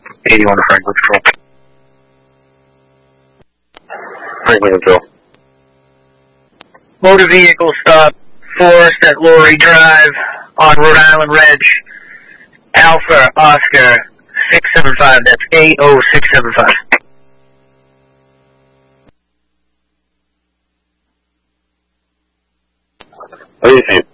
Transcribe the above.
81 to Franklin Control. Franklin Control. Motor vehicle stop Forest at Lorry Drive on Rhode Island Reg. Alpha Oscar 675. That's AO675. What do you think?